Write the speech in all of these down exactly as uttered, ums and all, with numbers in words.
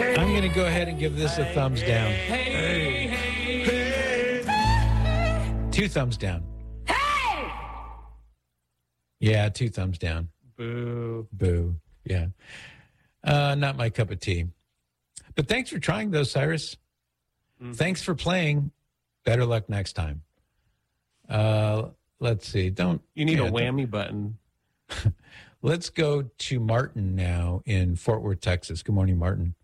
I'm going to go ahead and give this a thumbs down. Hey, hey, hey. Two thumbs down. Hey! Yeah, two thumbs down. Boo. Boo. Yeah. Uh, not my cup of tea. But thanks for trying, though, Cyrus. Mm-hmm. Thanks for playing. Better luck next time. Uh, let's see. Don't you need yeah, a whammy button? Let's go to Martin now in Fort Worth, Texas. Good morning, Martin.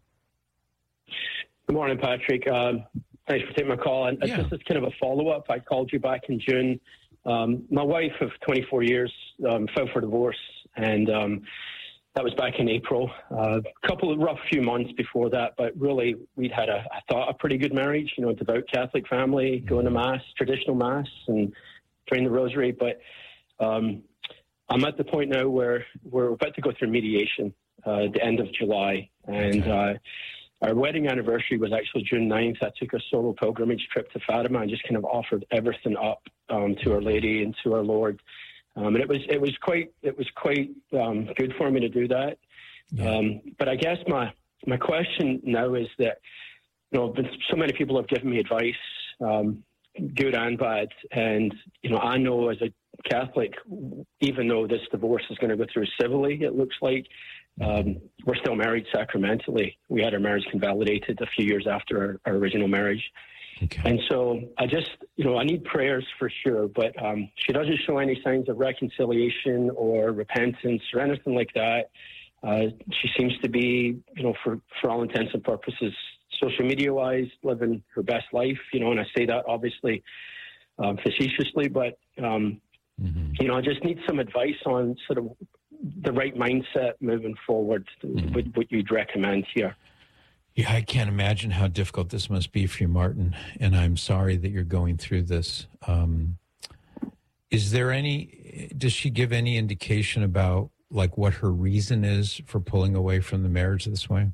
Good morning, Patrick. Um, thanks for taking my call. And yeah. This is kind of a follow-up. I called you back in June. Um, my wife of twenty-four years um, filed for divorce, and um, that was back in April. Uh, a couple of rough few months before that, but really we'd had, a, I thought, a pretty good marriage, you know, devout Catholic family, going to Mass, traditional Mass, and praying the rosary. But um, I'm at the point now where we're about to go through mediation uh, at the end of July. And uh, our wedding anniversary was actually June ninth. I took a solo pilgrimage trip to Fatima and just kind of offered everything up um, to Our Lady and to our Lord. Um, and it was it was quite it was quite um, good for me to do that. Yeah. Um, but I guess my my question now is that, you know, so many people have given me advice, um, good and bad, and you know, I know as a Catholic, even though this divorce is going to go through civilly, it looks like um, we're still married sacramentally. We had our marriage convalidated a few years after our, our original marriage. Okay. And so I just, you know, I need prayers for sure, but um, she doesn't show any signs of reconciliation or repentance or anything like that. Uh, she seems to be, you know, for, for all intents and purposes, social media-wise, living her best life, you know, and I say that obviously um, facetiously, but, um, mm-hmm. you know, I just need some advice on sort of the right mindset moving forward. Mm-hmm. What, what you'd recommend here. Yeah, I can't imagine how difficult this must be for you, Martin, and I'm sorry that you're going through this. Um, is there any, does she give any indication about, like, what her reason is for pulling away from the marriage this way?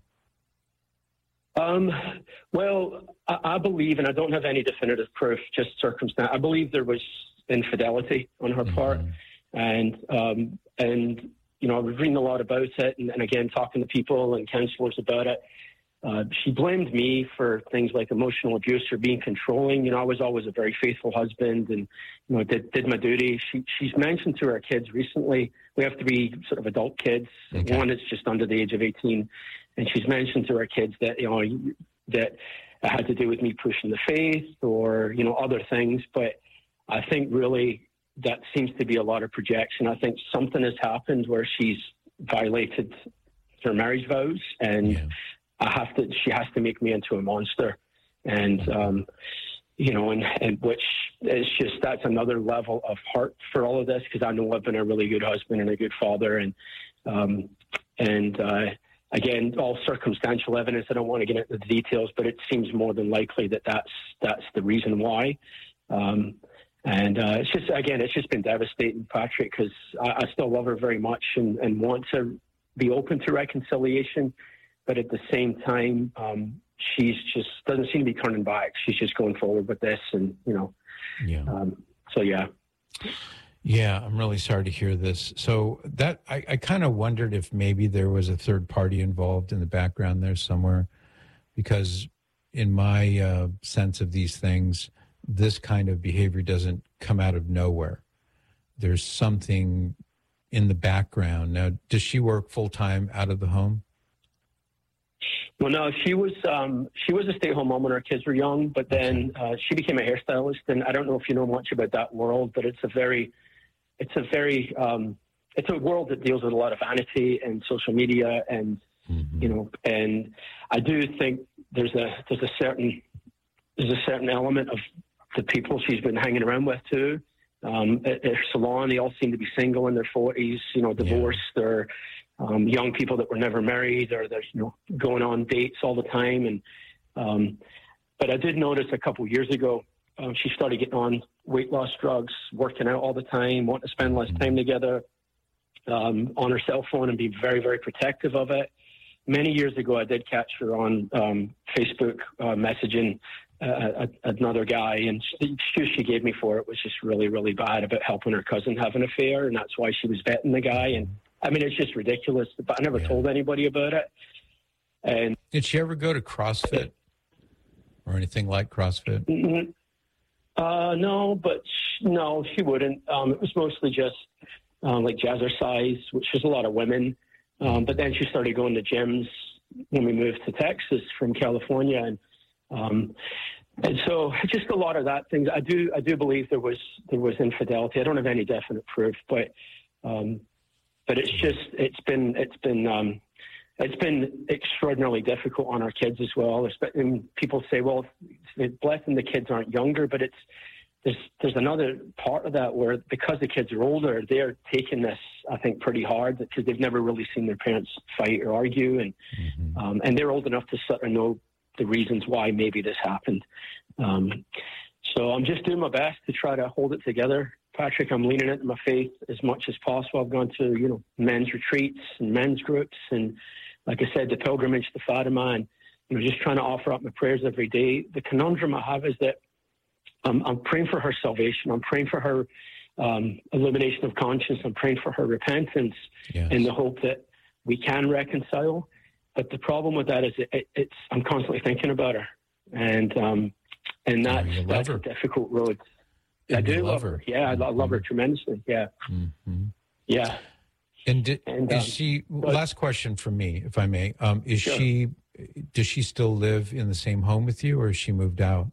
Um, well, I, I believe, and I don't have any definitive proof, just circumstance, I believe there was infidelity on her mm-hmm. part, and, um, and, you know, I was reading a lot about it, and, and again, talking to people and counselors about it. Uh, she blamed me for things like emotional abuse or being controlling. You know, I was always a very faithful husband and, you know, did, did my duty. She, she's mentioned to our kids recently, we have three sort of adult kids. Okay. One is just under the age of eighteen. And she's mentioned to our kids that, you know, that it had to do with me pushing the faith or, you know, other things. But I think really that seems to be a lot of projection. I think something has happened where she's violated her marriage vows and yeah. I have to, she has to make me into a monster. And, um, you know, and, and which is just, that's another level of heart for all of this. Cause I know I've been a really good husband and a good father. And, um, and, uh, again, all circumstantial evidence. I don't want to get into the details, but it seems more than likely that that's, that's the reason why. Um, and, uh, it's just, again, it's just been devastating, Patrick, cause I, I still love her very much and, and want to be open to reconciliation. But at the same time, um, she's just doesn't seem to be turning back. She's just going forward with this, and you know, yeah. Um, so yeah, yeah. I'm really sorry to hear this. So that I, I kind of wondered if maybe there was a third party involved in the background there somewhere, because in my uh, sense of these things, this kind of behavior doesn't come out of nowhere. There's something in the background. Now, does she work full time out of the home? Well, no, she was um, she was a stay-at-home mom when our kids were young, but then uh, she became a hairstylist. And I don't know if you know much about that world, but it's a very, it's a very, um, it's a world that deals with a lot of vanity and social media, and mm-hmm. you know, and I do think there's a there's a certain there's a certain element of the people she's been hanging around with too. Um, at her salon, they all seem to be single in their forties, you know, divorced yeah. or. Um, young people that were never married, or they're you know going on dates all the time, and um, but I did notice a couple of years ago um, she started getting on weight loss drugs, working out all the time, wanting to spend less time together, um, on her cell phone and be very very protective of it. Many years ago, I did catch her on um, Facebook uh, messaging uh, another guy, and the excuse she gave me for it was just really really bad about helping her cousin have an affair, and that's why she was vetting the guy. And I mean, it's just ridiculous, but I never yeah. told anybody about it. And did she ever go to CrossFit or anything like CrossFit? Mm-hmm. Uh, no, but she, no, she wouldn't. Um, it was mostly just um, like jazzercise, which was a lot of women. Um, but then she started going to gyms when we moved to Texas from California, and um, and so just a lot of that things. I do I do believe there was there was infidelity. I don't have any definite proof, but um, but it's just it's been it's been um, it's been extraordinarily difficult on our kids as well. And people say, well, blessing the kids aren't younger, but it's there's there's another part of that where because the kids are older, they're taking this, I think, pretty hard because they've never really seen their parents fight or argue, and mm-hmm. um, and they're old enough to sort of know the reasons why maybe this happened. Um, so I'm just doing my best to try to hold it together, Patrick. I'm leaning into my faith as much as possible. I've gone to you know men's retreats and men's groups, and like I said, the pilgrimage to Fatima, and you know just trying to offer up my prayers every day. The conundrum I have is that I'm, I'm praying for her salvation. I'm praying for her um, illumination of conscience. I'm praying for her repentance yes. in the hope that we can reconcile. But the problem with that is it, it, it's I'm constantly thinking about her, and um, and that's, oh, that's her. a difficult road. And I do love love her. her. Yeah, I love mm-hmm. her tremendously. Yeah, mm-hmm. yeah. And, did, and is um, she? but, last question from me, if I may. Um, is sure. she? Does she still live in the same home with you, or has she moved out?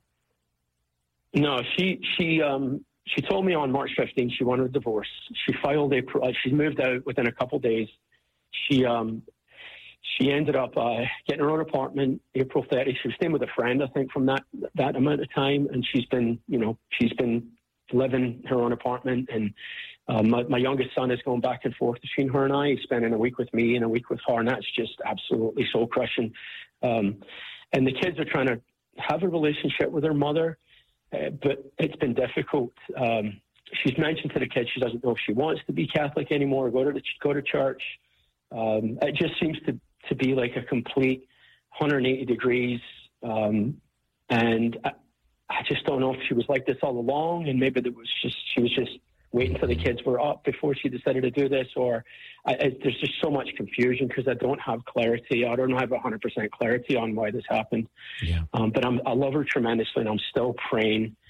No, she she um, she told me on March fifteenth she wanted a divorce. She filed a. Uh, she moved out within a couple of days. She um, she ended up uh, getting her own apartment April thirtieth. She was staying with a friend, I think, from that that amount of time, and she's been you know she's been living her own apartment. And uh, my, my youngest son is going back and forth between her and I. He's spending a week with me and a week with her, and that's just absolutely soul crushing. Um, and the kids are trying to have a relationship with their mother. Uh, but it's been difficult. Um, she's mentioned to the kids she doesn't know if she wants to be Catholic anymore or go to the, go to church. Um, it just seems to, to be like a complete one hundred eighty degrees. Um, and I, I just don't know if she was like this all along, and maybe there was just she was just waiting till the kids were up before she decided to do this, or I, I, there's just so much confusion because I don't have clarity. I don't have one hundred percent clarity on why this happened. Yeah. Um, but I'm, I love her tremendously, and I'm still praying